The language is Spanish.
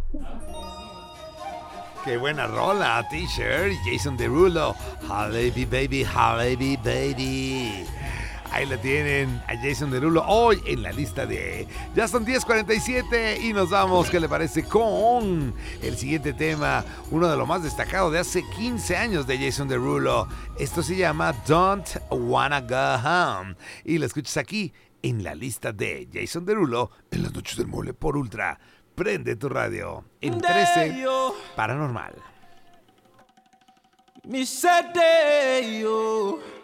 Qué buena rola, T-shirt, Jason Derulo, Halebi Baby, Halebi Baby. Ahí la tienen a Jason Derulo hoy en la lista de... Ya son 10:47 y nos vamos, ¿qué le parece? Con el siguiente tema, uno de los más destacados de hace 15 años de Jason Derulo. Esto se llama Don't Wanna Go Home y lo escuchas aquí en la lista de Jason Derulo en las noches del mole por Ultra. Prende tu radio en 13 Paranormal. Me said, yo.